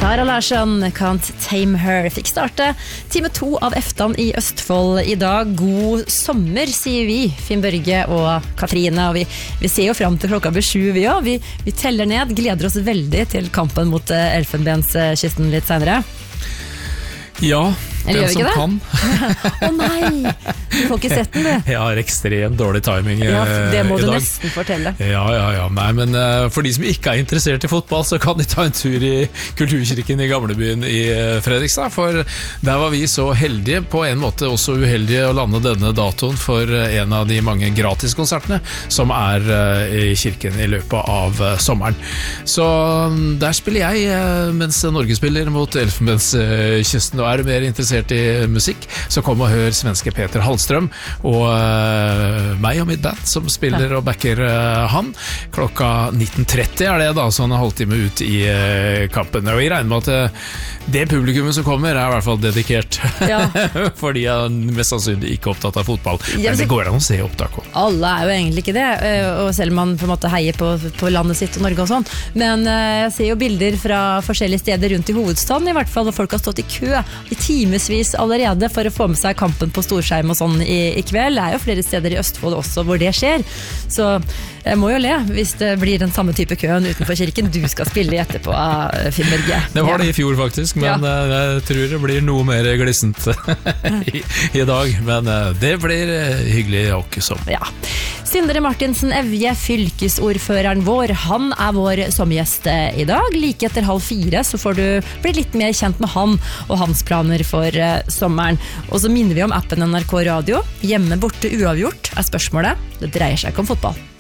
Sara Larsson, Can't Tame Her, fikk starte time 2 av Eftan i Østfold i dag. God sommer, sier vi, Finn Børge og Katrine, og vi ser jo frem til klokka blir 7 vi også. Vi teller ned, gleder oss veldig til kampen mot Elfenbenskysten litt senere. Ja, den som kan. Nei, du får ikke sett den, du. Jeg har ekstremt dårlig timing i dag. Det må du nesten fortelle. Ja. Nei, men for de som ikke er interessert i fotball, så kan de ta en tur i Kulturkirken i Gamlebyen i Fredrikstad, for der var vi så heldige, på en måte også uheldige, å lande denne datoen for en av de mange gratiskonsertene som i kirken i løpet av sommeren. Så der spiller jeg mens Norge spiller mot Elfenbenskysten, og er du mer interessert i musikk, så kom og hør svenske Peter Hallstrøm og meg og mitt band som spiller og backer han. Klokka 19.30 det da, så han har holdt time ut i kampen. Og jeg regner med at det publikummet som kommer i hvert fall dedikert, fordi jeg er mest sannsynlig ikke opptatt av fotball. Men det går an å se opptak også. Alle er jo egentlig ikke det, og selv om man på en måte heier på landet sitt og Norge og sånn. Men jeg ser jo bilder fra forskjellige steder rundt i hovedstaden, i hvert fall, hvor folk har stått i kø i timesvis allerede for å få med seg kampen på storskjerm og sånn i kveld. Det er jo flere steder i Østfold også hvor det skjer, så jeg må jo le hvis det blir den samme type køen utenfor kirken du skal spille i etterpå, Finn Børge. Det var det i fjor faktisk, men jeg tror det blir noe mer glissent i dag, men det blir hyggelig også som. Ja. Sindre Martinsen Evje, fylkesordføreren vår, han er vår sommergjest i dag. Like etter 3:30 så får du bli litt mer kjent med han og hans planer for sommeren. Og så minner vi om appen NRK Radio. Hjemme borte uavgjort er spørsmålet. Det dreier seg ikke om fotball.